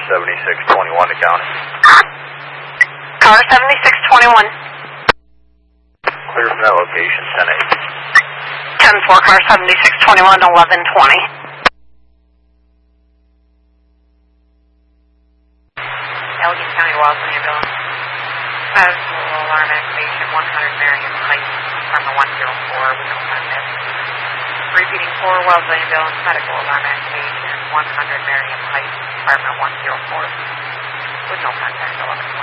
7621 to county. Car 7621. Clear from that location, 10-8. 10-4, car 7621, 1120. Allegheny County Wellesley ambulance. Medical alarm activation, 100 Merriam Heights, Department 104 with no contact. Repeating 4 Wellesley ambulance, medical alarm activation, 100 Merriam Heights, Department 104 with no contact, 1120.